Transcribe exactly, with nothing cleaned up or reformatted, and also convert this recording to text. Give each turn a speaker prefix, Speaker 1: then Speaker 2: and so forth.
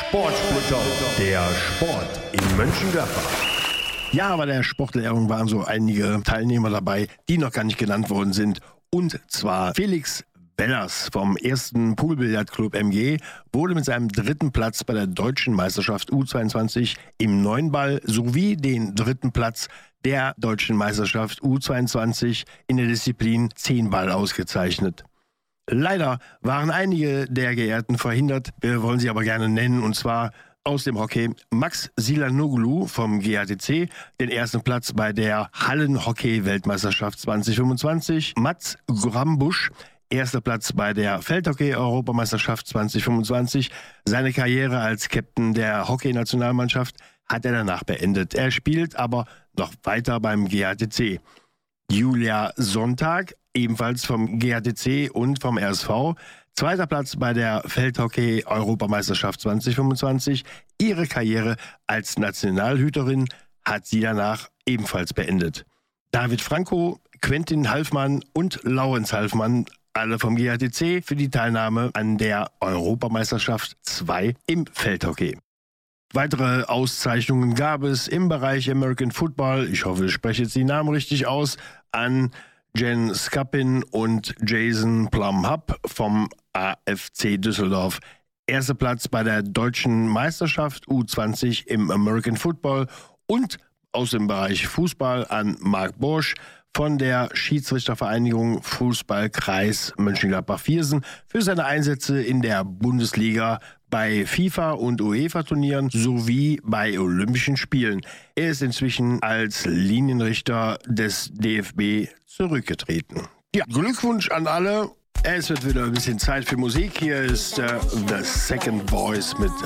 Speaker 1: Sportsplitter, der Sport in Mönchengladbach. Ja, bei der Sportlehrung waren so einige Teilnehmer dabei, die noch gar nicht genannt worden sind. Und zwar Felix Wellers vom ersten Poolbillardclub M G wurde mit seinem dritten Platz bei der Deutschen Meisterschaft U zweiundzwanzig im Neunball sowie den dritten Platz der Deutschen Meisterschaft U zweiundzwanzig in der Disziplin Zehnball ausgezeichnet. Leider waren einige der Geehrten verhindert, wir wollen sie aber gerne nennen, und zwar aus dem Hockey Max Silanoglu vom G A T C, den ersten Platz bei der Hallenhockey-Weltmeisterschaft zwanzig fünfundzwanzig, Mats Grambusch, erster Platz bei der Feldhockey-Europameisterschaft zwanzig fünfundzwanzig. Seine Karriere als Captain der Hockey-Nationalmannschaft hat er danach beendet. Er spielt aber noch weiter beim G A T C. Julia Sonntag, ebenfalls vom G A T C und vom R S V. Zweiter Platz bei der Feldhockey-Europameisterschaft zwanzig fünfundzwanzig. Ihre Karriere als Nationalhüterin hat sie danach ebenfalls beendet. David Franco, Quentin Halfmann und Laurenz Halfmann, alle vom G A T C, für die Teilnahme an der Europameisterschaft zwei im Feldhockey. Weitere Auszeichnungen gab es im Bereich American Football, ich hoffe, ich spreche jetzt die Namen richtig aus, an Jen Skapin und Jason Plumhub vom A F C Düsseldorf. Erster Platz bei der Deutschen Meisterschaft U zwanzig im American Football und aus dem Bereich Fußball an Marc Borsch von der Schiedsrichtervereinigung Fußballkreis Mönchengladbach-Viersen für seine Einsätze in der Bundesliga bei FIFA- und UEFA-Turnieren sowie bei Olympischen Spielen. Er ist inzwischen als Linienrichter des D F B zurückgetreten. Ja, Glückwunsch an alle. Es wird wieder ein bisschen Zeit für Musik. Hier ist äh, The Second Voice mit